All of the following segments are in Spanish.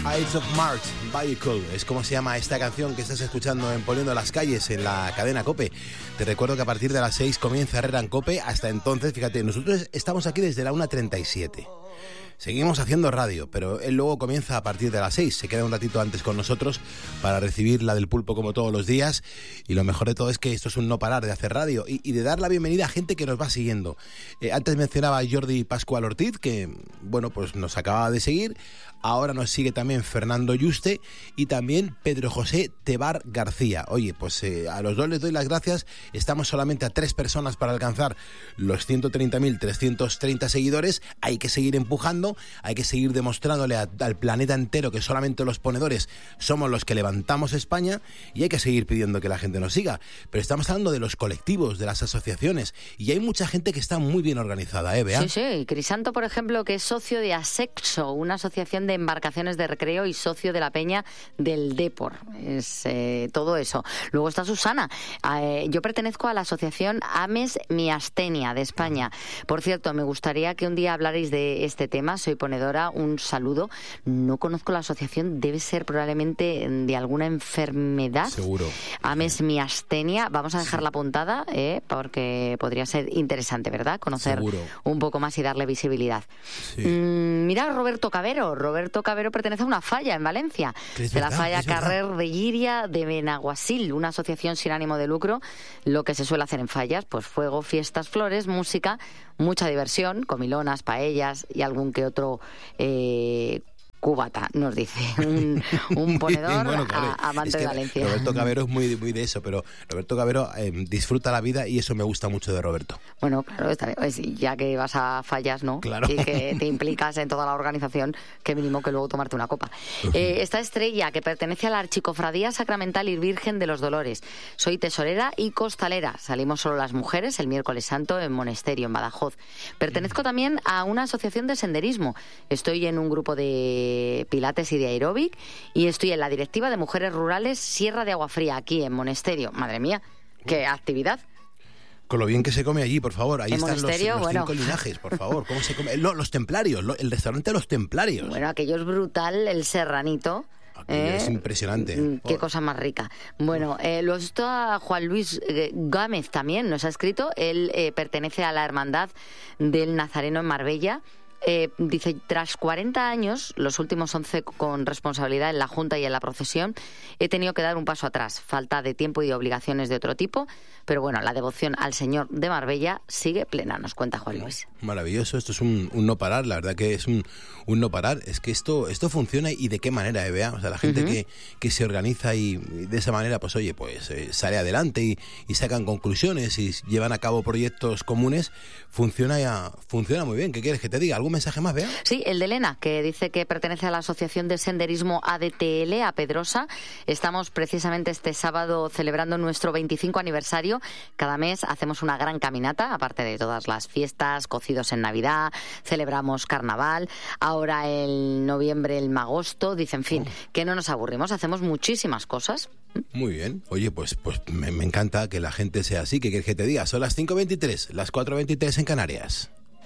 Ides of March, Vehicle, es como se llama esta canción que estás escuchando en Poliendo las Calles en la cadena COPE. Te recuerdo que a partir de las 6 comienza Herrera en COPE. Hasta entonces, fíjate, nosotros estamos aquí desde la 1:37. Seguimos haciendo radio, pero él luego comienza a partir de las 6. Se queda un ratito antes con nosotros para recibir la del pulpo como todos los días. Y lo mejor de todo es que esto es un no parar de hacer radio y de dar la bienvenida a gente que nos va siguiendo. Antes mencionaba a Jordi Pascual Ortiz, que bueno, pues nos acaba de seguir. Ahora nos sigue también Fernando Yuste y también Pedro José Tebar García. Oye, pues a los dos les doy las gracias. Estamos solamente a 3 personas para alcanzar los 130.330 seguidores. Hay que seguir empujando, hay que seguir demostrándole al planeta entero que solamente los ponedores somos los que levantamos España, y hay que seguir pidiendo que la gente nos siga. Pero estamos hablando de los colectivos, de las asociaciones, y hay mucha gente que está muy bien organizada, Bea? Sí, sí. Crisanto, por ejemplo, que es socio de Asexo, una asociación de embarcaciones de recreo, y socio de la peña del Depor. Es todo eso. Luego está Susana. Yo pertenezco a la asociación Ames Miastenia de España. Por cierto, me gustaría que un día hablarais de este tema. Soy ponedora. Un saludo. No conozco la asociación. Debe ser probablemente de alguna enfermedad. Seguro. Ames Miastenia. Vamos a dejarla apuntada, porque podría ser interesante, ¿verdad? Conocer Seguro. un poco más y darle visibilidad. Sí. Mira, Roberto Cabero. Roberto Cabero pertenece a una falla en Valencia, Es de verdad, la falla es verdad. Carrer de Guiria de Benaguasil, una asociación sin ánimo de lucro. Lo que se suele hacer en fallas, pues fuego, fiestas, flores, música, mucha diversión, comilonas, paellas y algún que otro cubata, nos dice un ponedor Bueno, claro, amante es que de Valencia. Roberto Cabero es muy de eso, pero Roberto Cabero disfruta la vida, y eso me gusta mucho de Roberto. Bueno, claro, está bien. Pues, ya que vas a fallas, ¿no? Claro. Y que te implicas en toda la organización, que mínimo que luego tomarte una copa. Esta Estrella, que pertenece a la Archicofradía Sacramental y Virgen de los Dolores. Soy tesorera y costalera. Salimos solo las mujeres el miércoles santo en Monesterio, en Badajoz. Pertenezco también a una asociación de senderismo. Estoy en un grupo de pilates y de aeróbic, y estoy en la directiva de Mujeres Rurales Sierra de Agua Fría, aquí en Monesterio. Madre mía, qué actividad. Con lo bien que se come allí, por favor. Ahí En están los Monesterio, bueno. 5 linajes, por favor. ¿Cómo se come? Los templarios, el restaurante Los Templarios. Bueno, aquello es brutal, el serranito. Aquello es impresionante. Qué cosa más rica. Bueno, lo está Juan Luis Gámez también, nos ha escrito. Él pertenece a la Hermandad del Nazareno en Marbella. Dice, tras 40 años, los últimos 11 con responsabilidad en la Junta y en la procesión, he tenido que dar un paso atrás. Falta de tiempo y obligaciones de otro tipo, pero bueno, la devoción al Señor de Marbella sigue plena, nos cuenta Juan Luis. Maravilloso, esto es un no parar, la verdad que es un no parar. Es que esto funciona, y de qué manera, Bea. O sea, la gente que se organiza y de esa manera, pues oye, pues sale adelante y sacan conclusiones y llevan a cabo proyectos comunes, funciona muy bien. ¿Qué quieres que te diga? ¿Algún mensaje más, Bea? Sí, el de Elena, que dice que pertenece a la Asociación de Senderismo ADTL, a Pedrosa. Estamos precisamente este sábado celebrando nuestro 25 aniversario. Cada mes hacemos una gran caminata, aparte de todas las fiestas, cocidos en Navidad, celebramos Carnaval, ahora en noviembre el Magosto. Dice, en fin, que no nos aburrimos, hacemos muchísimas cosas. Muy bien. Oye, pues me encanta que la gente sea así. ¿Qué quieres que te diga? Son las 5:23, las 4:23 en Canarias.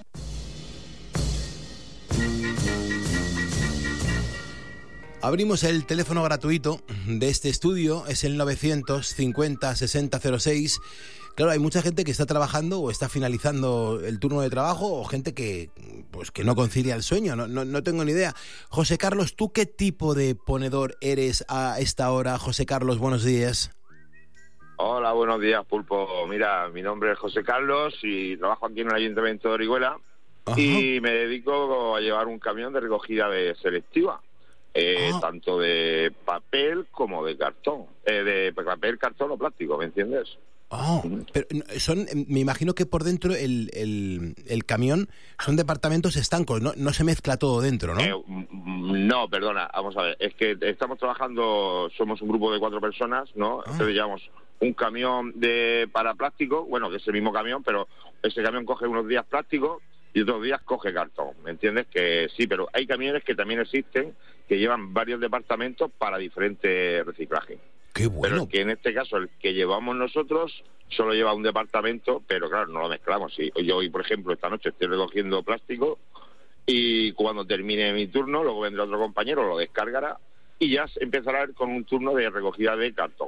Abrimos el teléfono gratuito de este estudio, es el 950-6006. Claro, hay mucha gente que está trabajando o está finalizando el turno de trabajo, o gente que no concilia el sueño, no tengo ni idea. José Carlos, ¿tú qué tipo de ponedor eres a esta hora? José Carlos, buenos días. Hola, buenos días, Pulpo. Mira, mi nombre es José Carlos y trabajo aquí en el Ayuntamiento de Orihuela. Ajá. Y me dedico a llevar un camión de recogida de selectiva. Tanto de papel como de cartón. De papel, cartón o plástico, ¿me entiendes? Pero me imagino que por dentro el camión son departamentos estancos, no se mezcla todo dentro, ¿no? No, perdona, vamos a ver. Es que estamos trabajando, somos un grupo de 4 personas, ¿no? Entonces llevamos un camión para plástico, bueno, que es el mismo camión, pero ese camión coge unos días plástico y otros días coge cartón, ¿me entiendes? Que sí, pero hay camiones que también existen que llevan varios departamentos para diferentes reciclajes. ¡Qué bueno! Pero es que en este caso el que llevamos nosotros solo lleva un departamento, pero claro, no lo mezclamos. Si yo hoy, por ejemplo, esta noche estoy recogiendo plástico y cuando termine mi turno, luego vendrá otro compañero, lo descargará y ya empezará con un turno de recogida de cartón.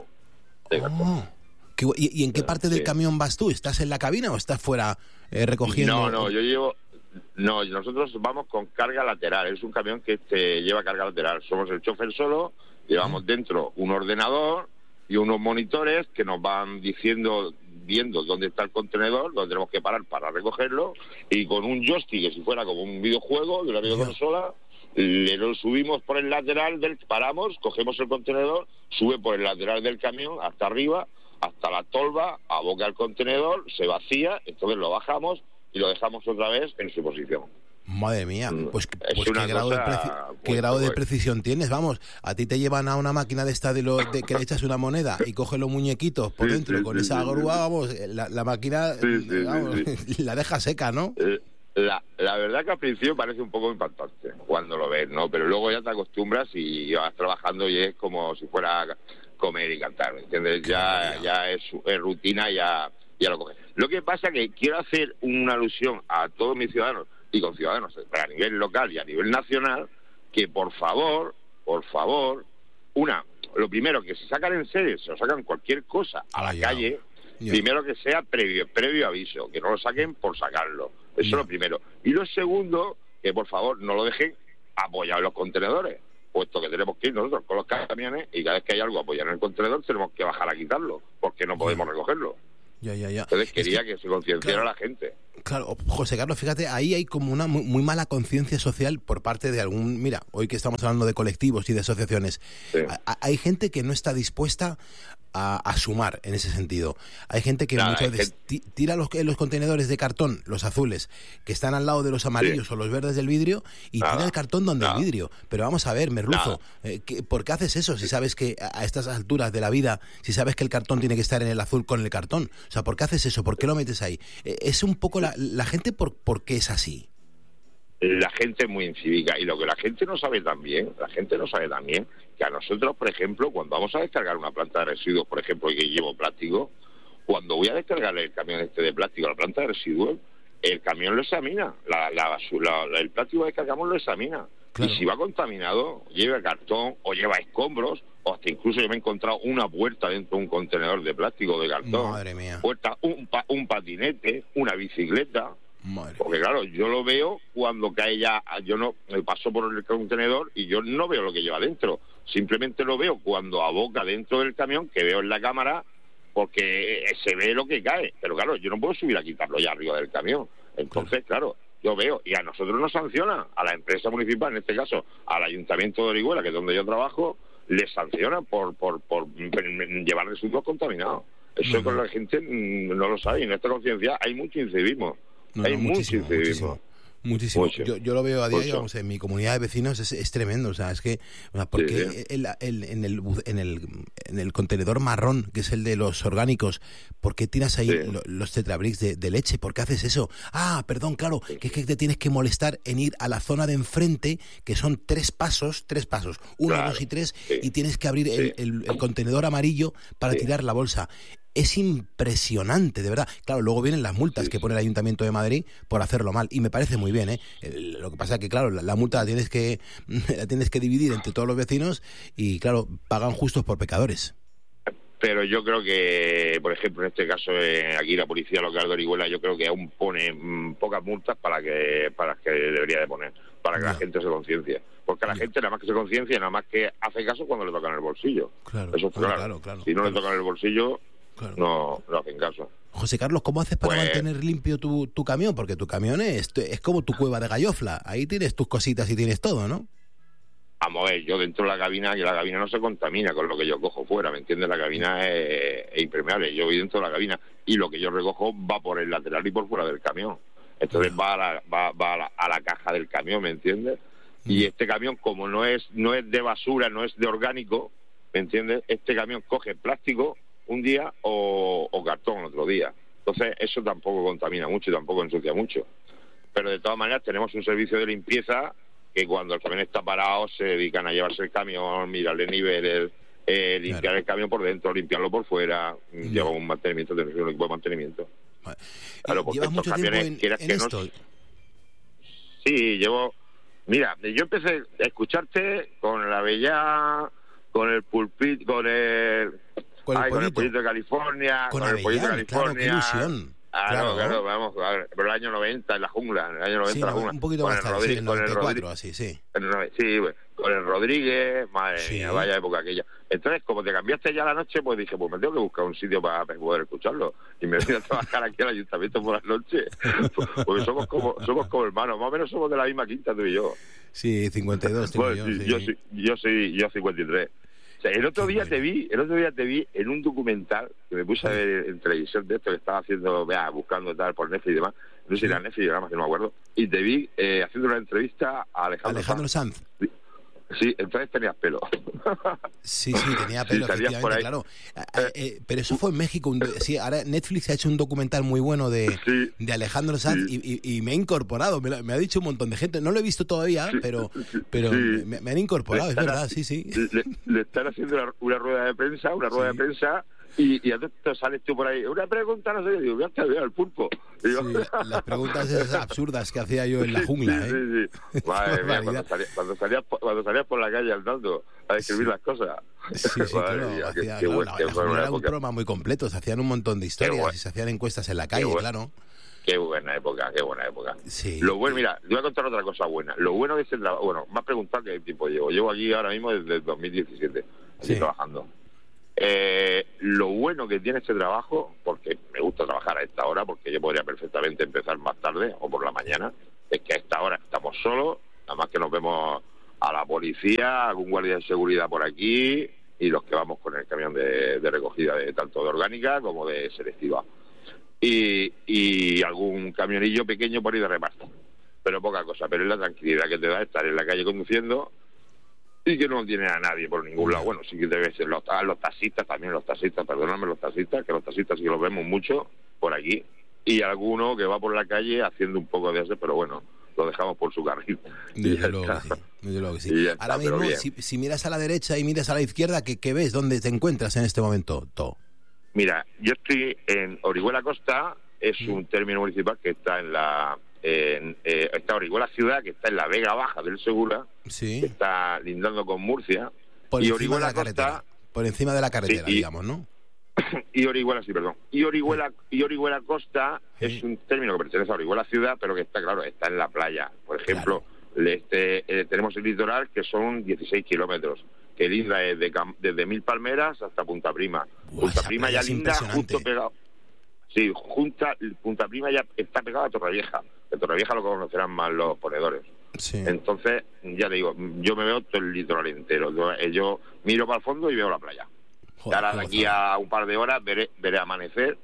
¿Y en qué parte del camión vas tú? ¿Estás en la cabina o estás fuera recogiendo? No, nosotros vamos con carga lateral. Es un camión que lleva carga lateral. Somos el chofer solo, llevamos dentro un ordenador y unos monitores que nos van viendo dónde está el contenedor, dónde tenemos que parar para recogerlo, y con un joystick, que si fuera como un videojuego de una videoconsola, le lo subimos por el lateral paramos, cogemos el contenedor, sube por el lateral del camión hasta arriba, hasta la tolva, aboca el contenedor, se vacía, entonces lo bajamos y lo dejamos otra vez en su posición. Madre mía, pues qué grado de precisión tienes, vamos, a ti te llevan a una máquina de esta de que le echas una moneda y coges los muñequitos por dentro con esa grúa, vamos, la máquina la deja seca, ¿no? La verdad que al principio parece un poco impactante cuando lo ves, ¿no? Pero luego ya te acostumbras y vas trabajando y es como si fuera comer y cantar, ¿me entiendes? Ya es rutina, ya lo coges. Lo que pasa que quiero hacer una alusión a todos mis ciudadanos y con ciudadanos a nivel local y a nivel nacional, que por favor, lo primero, que si sacan en serio, se lo sacan cualquier cosa a la calle, primero que sea previo aviso, que no lo saquen por sacarlo. Eso es lo primero. Y lo segundo, que por favor no lo dejen apoyado en los contenedores, puesto que tenemos que ir nosotros con los camiones y cada vez que hay algo apoyado en el contenedor tenemos que bajar a quitarlo, porque no podemos recogerlo. Ya. Entonces quería que se concienciara la gente. Claro, José Carlos, fíjate, ahí hay como una muy mala conciencia social por parte de mira, hoy que estamos hablando de colectivos y de asociaciones, hay gente que no está dispuesta a sumar en ese sentido. Hay gente que muchas veces tira los contenedores de cartón, los azules, que están al lado de los amarillos o los verdes del vidrio, y tira el cartón donde el vidrio. Pero vamos a ver, Merluzo, ¿por qué haces eso si sabes que a estas alturas de la vida, si sabes que el cartón tiene que estar en el azul con el cartón? O sea, ¿por qué haces eso? ¿Por qué lo metes ahí? Es un poco la gente, ¿por qué es así? La gente es muy incívica, y lo que la gente no sabe también, que a nosotros, por ejemplo, cuando vamos a descargar una planta de residuos, por ejemplo, y que llevo plástico, cuando voy a descargar el camión de plástico a la planta de residuos, el camión lo examina, el plástico que descargamos lo examina. Claro. Y si va contaminado, lleva cartón o lleva escombros, o hasta incluso yo me he encontrado una puerta dentro de un contenedor de plástico de cartón. Madre mía. Puerta, un patinete, una bicicleta. Madre. Porque claro, yo lo veo cuando cae yo no me paso por el contenedor y yo no veo lo que lleva dentro. Simplemente lo veo cuando aboca dentro del camión, que veo en la cámara, porque se ve lo que cae. Pero claro, yo no puedo subir a quitarlo ya arriba del camión. Entonces, claro, yo veo, y a nosotros nos sanciona, a la empresa municipal, en este caso, al Ayuntamiento de Orihuela, que es donde yo trabajo, les sanciona por llevar residuos contaminados. Eso con la gente no lo sabe, y en esta conciencia hay mucho incivismo. Hay mucho incivismo. Muchísimo. Yo lo veo a diario, vamos, en mi comunidad de vecinos es tremendo, o sea, es que porque en el contenedor marrón, que es el de los orgánicos, ¿por qué tiras ahí los tetrabricks de leche? ¿Por qué haces eso? Perdón, claro, que es que te tienes que molestar en ir a la zona de enfrente, que son tres pasos, 1, 2 y 3, y tienes que abrir el contenedor amarillo para tirar la bolsa. Es impresionante, de verdad. Claro, luego vienen las multas que pone el Ayuntamiento de Madrid por hacerlo mal, y me parece muy bien, ¿eh? Lo que pasa es que, claro, la multa la tienes que dividir entre todos los vecinos y, claro, pagan justos por pecadores. Pero yo creo que, por ejemplo, en este caso, aquí la policía local de Orihuela, yo creo que aún pone pocas multas para que debería de poner, para que la gente se conciencie. Porque a la gente nada más que se conciencie, nada más que hace caso cuando le tocan el bolsillo. Claro, eso es claro. Si no le tocan el bolsillo, no hacen caso. José Carlos, ¿cómo haces para mantener limpio tu camión? Porque tu camión es como tu cueva de gallofla. Ahí tienes tus cositas y tienes todo, ¿no? Vamos a ver, yo dentro de la cabina, y la cabina no se contamina con lo que yo cojo fuera, ¿me entiendes? La cabina es impermeable. Yo voy dentro de la cabina y lo que yo recojo va por el lateral y por fuera del camión. Entonces va a la caja del camión, ¿me entiendes? Y este camión, como no es de basura, no es de orgánico, ¿me entiendes? Este camión coge plástico un día o cartón otro día. Entonces eso tampoco contamina mucho y tampoco ensucia mucho. Pero de todas maneras tenemos un servicio de limpieza que cuando el camión está parado se dedican a llevarse el camión, mirarle niveles, limpiar el camión por dentro, limpiarlo por fuera, lleva un mantenimiento, un equipo de mantenimiento. Claro, porque ¿llevas mucho tiempo en esto? Sí, mira, yo empecé a escucharte con la Bella, con el pulpit, con el pollito de California, con el pollito de California. Claro, qué ilusión. Claro, vamos, pero el año 90 en la jungla, en la jungla. Un poquito más tarde, en el 94, así, sí. Sí, con el Rodríguez, madre mía, vaya época aquella. Entonces, como te cambiaste ya la noche, pues dije, pues me tengo que buscar un sitio para poder escucharlo. Y me vine a trabajar aquí al ayuntamiento por las noches. Porque somos como hermanos, más o menos somos de la misma quinta tú y yo. Sí, 52 tengo yo. Yo 53. O sea, el otro día te vi en un documental que me puse a ver en televisión de esto que estaba haciendo, buscando tal por Netflix y demás. No sé si era Netflix, nada más que no me acuerdo. Y te vi haciendo una entrevista a Alejandro Sanz. Sí, entonces tenías pelo. Sí, tenía pelo, efectivamente, claro. Pero eso fue en México. Sí, ahora Netflix ha hecho un documental muy bueno de Alejandro Sanz y me he incorporado. Me ha dicho un montón de gente. No lo he visto todavía, pero me han incorporado, es verdad, sí. Le están haciendo una rueda de prensa, y entonces sales tú por ahí. Una pregunta, no sé, digo, voy a ver al pulpo. Digo, las preguntas esas absurdas que hacía yo en la jungla, ¿eh? Sí. Madre mía, cuando salías por la calle andando a describir las cosas. Sí, claro. La jungla era un programa muy completo. Se hacían un montón de historias y se hacían encuestas en la calle, claro. Qué buena época. Sí. Lo bueno, mira, te voy a contar otra cosa buena. Lo bueno de ese trabajo, bueno, me has preguntado qué tiempo llevo. Llevo aquí ahora mismo desde el 2017, trabajando. Lo bueno que tiene este trabajo, porque me gusta trabajar a esta hora, porque yo podría perfectamente empezar más tarde o por la mañana, es que a esta hora estamos solos, nada más que nos vemos a la policía, algún guardia de seguridad por aquí y los que vamos con el camión de recogida de tanto de orgánica como de selectiva. Y algún camionillo pequeño por ahí de reparto, pero poca cosa. Pero es la tranquilidad que te da estar en la calle conduciendo y que no tiene a nadie por ningún lado. Bueno, sí que debe ser los taxistas, perdóname, los taxistas sí que los vemos mucho por aquí, y alguno que va por la calle haciendo un poco de eso, pero bueno, lo dejamos por su carril. Desde luego que sí. Ahora mismo, si miras a la derecha y miras a la izquierda, ¿qué ves? ¿Dónde te encuentras en este momento, To? Mira, yo estoy en Orihuela Costa, es un término municipal que está está Orihuela Ciudad, que está en la Vega Baja del Segura, que está lindando con Murcia, y Orihuela Costa, por encima de la carretera, digamos, ¿no? Y Orihuela Costa es un término que pertenece a Orihuela Ciudad, pero que está en la playa. Por ejemplo, tenemos el litoral, que son 16 kilómetros, que linda desde Mil Palmeras hasta Punta Prima. Punta Prima ya linda justo pegado. Sí, Punta Prima ya está pegada a Torrevieja. De Torrevieja lo conocerán más los ponedores. Sí. Entonces, ya te digo, yo me veo todo el litoral entero. Yo miro para el fondo y veo la playa. Ahora de aquí a un par de horas veré amanecer.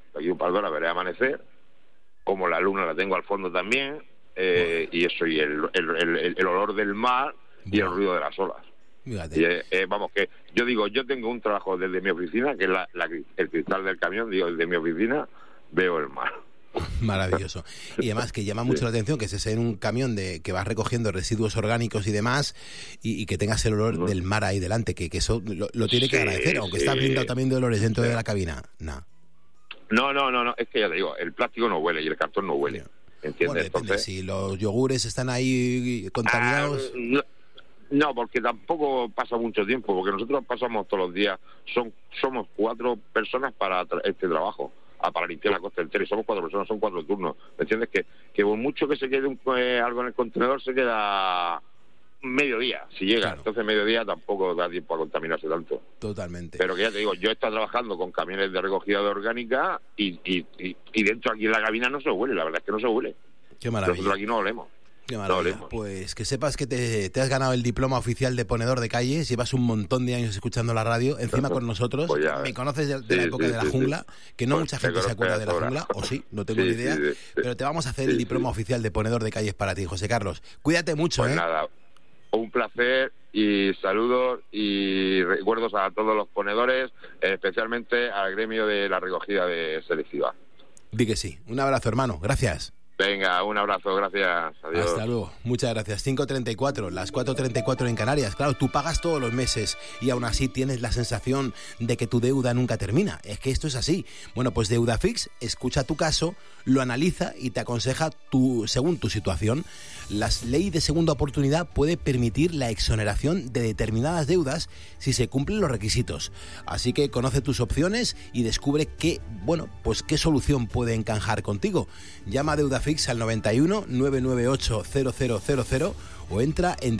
Como la luna la tengo al fondo también. Y eso, y el olor del mar y el ruido de las olas. Y, vamos, que yo digo, yo tengo un trabajo desde mi oficina, que es el cristal del camión, digo, desde mi oficina veo el mar. Maravilloso. Y además que llama mucho la atención que estés en un camión que vas recogiendo residuos orgánicos y demás, y que tengas el olor del mar ahí delante, que eso lo tiene que agradecer, aunque está blindado también de olores dentro de la cabina. No, es que ya te digo, el plástico no huele y el cartón no huele. ¿Entiendes? Bueno, depende. Entonces, si los yogures están ahí contaminados... No, porque tampoco pasa mucho tiempo, porque nosotros pasamos todos los días, somos 4 personas para este trabajo, para limpiar la costa entera, y somos 4 personas, son 4 turnos. ¿Me entiendes? Que por mucho que se quede algo en el contenedor, se queda mediodía, si llega. Claro. Entonces mediodía tampoco da tiempo a contaminarse tanto. Totalmente. Pero que ya te digo, yo he estado trabajando con camiones de recogida de orgánica y dentro aquí en la cabina no se huele, la verdad es que no se huele. Qué maravilla. Nosotros aquí no olemos. Qué maravilla. Pues que sepas que te has ganado el diploma oficial de ponedor de calles, llevas un montón de años escuchando la radio, encima con nosotros, pues me conoces de la época de la jungla, que no mucha gente se acuerda de la jungla, o sí, no tengo ni idea, pero te vamos a hacer el diploma oficial de ponedor de calles para ti, José Carlos. Cuídate mucho, pues nada, un placer y saludos y recuerdos a todos los ponedores, especialmente al gremio de la recogida de selectiva. Di que sí. Un abrazo, hermano. Gracias. Venga, un abrazo, gracias. Adiós. Hasta luego. Muchas gracias. 5:34, las 4:34 en Canarias. Claro, tú pagas todos los meses y aún así tienes la sensación de que tu deuda nunca termina. Es que esto es así. Bueno, pues Deudafix escucha tu caso, lo analiza y te aconseja según tu situación. La ley de segunda oportunidad puede permitir la exoneración de determinadas deudas si se cumplen los requisitos. Así que conoce tus opciones y descubre qué solución puede encajar contigo. Llama a Deudafix al 91 998 0000 o entra en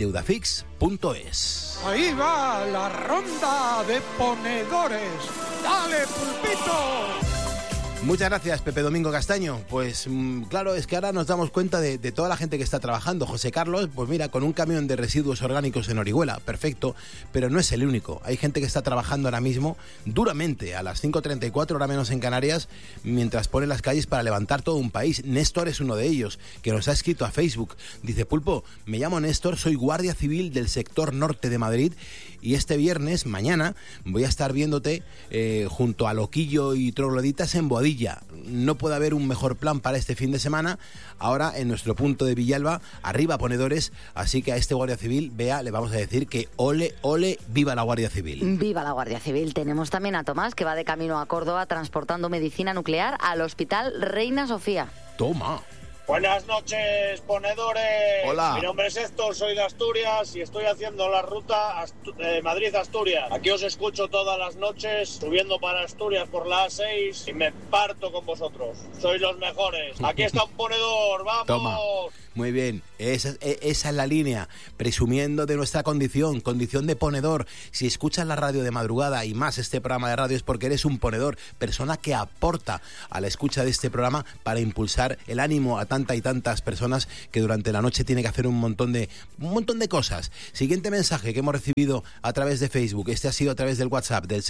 deudafix.es. Ahí va la ronda de ponedores. ¡Dale, Pulpito! Muchas gracias, Pepe Domingo Castaño. Pues claro, es que ahora nos damos cuenta de toda la gente que está trabajando. José Carlos, pues mira, con un camión de residuos orgánicos en Orihuela, perfecto, pero no es el único. Hay gente que está trabajando ahora mismo duramente a las 5:34, hora menos en Canarias, mientras pone las calles para levantar todo un país. Néstor es uno de ellos, que nos ha escrito a Facebook. Dice, Pulpo, me llamo Néstor, soy guardia civil del sector norte de Madrid y este viernes, mañana, voy a estar viéndote junto a Loquillo y Trogloditas en Boadilla. No puede haber un mejor plan para este fin de semana. Ahora en nuestro punto de Villalba, arriba ponedores, así que a este guardia civil, Bea, le vamos a decir que ole, ole, viva la Guardia Civil. Viva la Guardia Civil. Tenemos también a Tomás, que va de camino a Córdoba transportando medicina nuclear al Hospital Reina Sofía. Toma. Buenas noches, ponedores. Hola. Mi nombre es Héctor, soy de Asturias y estoy haciendo la ruta Madrid-Asturias. Aquí os escucho todas las noches, subiendo para Asturias por la A6 y me parto con vosotros. Sois los mejores. Aquí está un ponedor, ¡vamos! Toma. Muy bien, esa es la línea, presumiendo de nuestra condición de ponedor. Si escuchas la radio de madrugada y más este programa de radio es porque eres un ponedor, persona que aporta a la escucha de este programa para impulsar el ánimo a tanta y tantas personas que durante la noche tiene que hacer un montón de cosas. Siguiente mensaje que hemos recibido a través de Facebook, este ha sido a través del WhatsApp del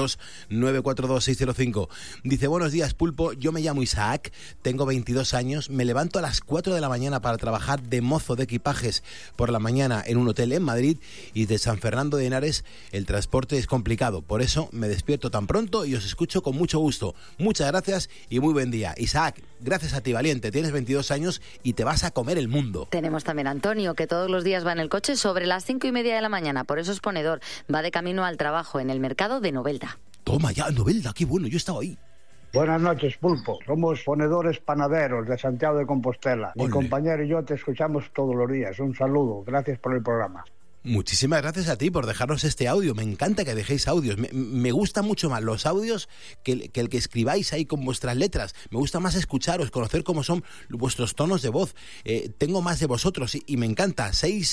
662-942-605. Dice, buenos días, Pulpo, yo me llamo Isaac, tengo 22 años, me levanto a las 4 de la mañana para trabajar de mozo de equipajes por la mañana en un hotel en Madrid y de San Fernando de Henares el transporte es complicado. Por eso me despierto tan pronto y os escucho con mucho gusto. Muchas gracias y muy buen día. Isaac, gracias a ti, valiente. Tienes 22 años y te vas a comer el mundo. Tenemos también a Antonio, que todos los días va en el coche sobre las 5:30 de la mañana. Por eso es ponedor. Va de camino al trabajo en el mercado de Novelda. Toma ya, Novelda, qué bueno, yo estaba ahí. Buenas noches, Pulpo. Somos ponedores panaderos de Santiago de Compostela. Mi compañero y yo te escuchamos todos los días. Un saludo. Gracias por el programa. Muchísimas gracias a ti por dejarnos este audio. Me encanta que dejéis audios. Me gustan mucho más los audios que el que escribáis ahí con vuestras letras. Me gusta más escucharos, conocer cómo son vuestros tonos de voz. Tengo más de vosotros y me encanta.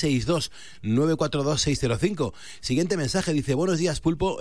662-942-605. Siguiente mensaje, dice, buenos días, Pulpo.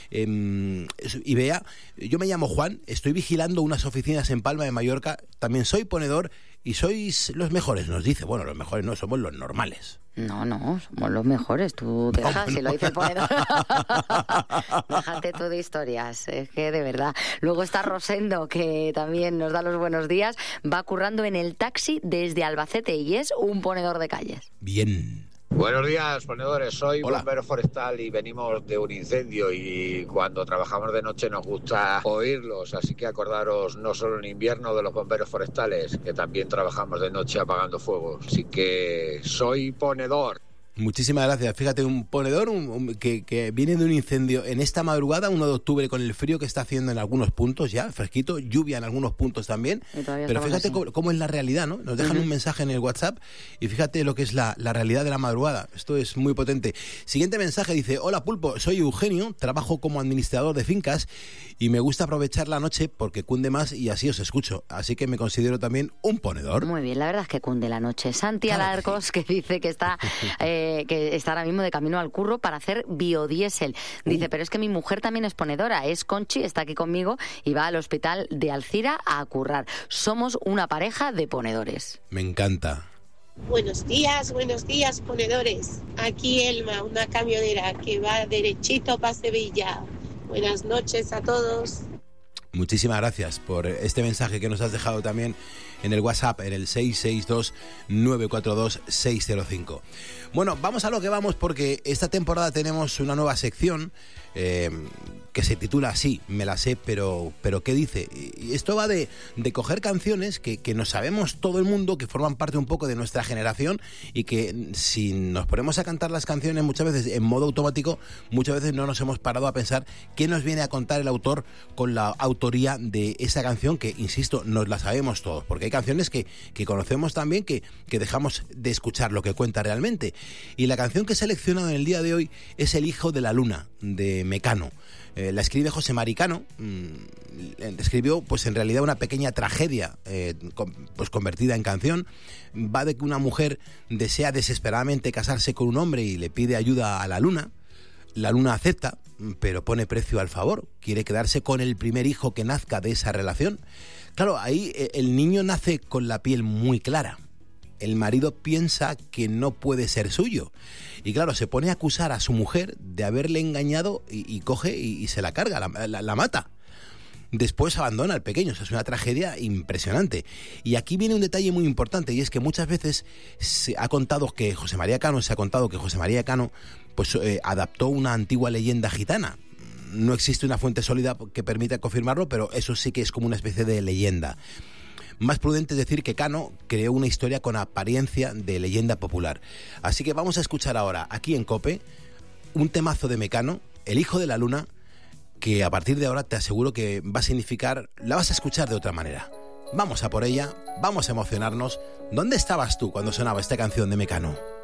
Y Bea, yo me llamo Juan, estoy vigilando unas oficinas en Palma de Mallorca. También soy ponedor y sois los mejores, nos dice. Bueno, los mejores no, somos los normales. No, somos los mejores. Tú te dejas, si lo dice el ponedor. Déjate tú de historias, es que de verdad. Luego está Rosendo, que también nos da los buenos días. Va currando en el taxi desde Albacete y es un ponedor de calles. Bien. Buenos días, ponedores. Soy Hola. bombero forestal y venimos de un incendio y cuando trabajamos de noche nos gusta oírlos, así que acordaros no solo en invierno de los bomberos forestales, que también trabajamos de noche apagando fuegos. Así que soy ponedor. Muchísimas gracias. Fíjate, un ponedor que viene de un incendio en esta madrugada, 1 de octubre, con el frío que está haciendo en algunos puntos ya, fresquito, lluvia en algunos puntos también. Pero fíjate cómo es la realidad, ¿no? Nos dejan un mensaje en el WhatsApp y fíjate lo que es la realidad de la madrugada. Esto es muy potente. Siguiente mensaje dice, hola Pulpo, soy Eugenio, trabajo como administrador de fincas y me gusta aprovechar la noche porque cunde más y así os escucho. Así que me considero también un ponedor. Muy bien, la verdad es que cunde la noche. Santi Alarcos, que dice que está ahora mismo de camino al curro para hacer biodiesel. Dice, pero es que mi mujer también es ponedora, es Conchi, está aquí conmigo y va al hospital de Alcira a currar. Somos una pareja de ponedores. Me encanta. Buenos días, ponedores. Aquí Elma, una camionera que va derechito para Sevilla. Buenas noches a todos. Muchísimas gracias por este mensaje que nos has dejado también en el WhatsApp, en el 662-942-605. Bueno, vamos a lo que vamos porque esta temporada tenemos una nueva sección que se titula así, me la sé, pero ¿qué dice? Y esto va de coger canciones que nos sabemos todo el mundo, que forman parte un poco de nuestra generación y que si nos ponemos a cantar las canciones muchas veces en modo automático, muchas veces no nos hemos parado a pensar qué nos viene a contar el autor con la autoría de esa canción que, insisto, nos la sabemos todos, porque hay canciones que conocemos también que dejamos de escuchar lo que cuenta realmente. Y la canción que he seleccionado en el día de hoy es El hijo de la luna, de Mecano. La escribe José Mari Cano. Escribió pues en realidad una pequeña tragedia pues convertida en canción. Va de que una mujer desea desesperadamente casarse con un hombre y le pide ayuda a la luna. La luna acepta, pero pone precio al favor. Quiere quedarse con el primer hijo que nazca de esa relación. Claro, ahí el niño nace con la piel muy clara. El marido piensa que no puede ser suyo. Y claro, se pone a acusar a su mujer de haberle engañado y coge y se la carga, la mata. Después abandona al pequeño. O sea, es una tragedia impresionante. Y aquí viene un detalle muy importante, y es que muchas veces se ha contado que José María Cano pues adaptó una antigua leyenda gitana. No existe una fuente sólida que permita confirmarlo, pero eso sí que es como una especie de leyenda. Más prudente es decir que Cano creó una historia con apariencia de leyenda popular. Así que vamos a escuchar ahora, aquí en COPE, un temazo de Mecano, El hijo de la luna, que a partir de ahora te aseguro que va a significar, la vas a escuchar de otra manera. Vamos a por ella, vamos a emocionarnos. ¿Dónde estabas tú cuando sonaba esta canción de Mecano?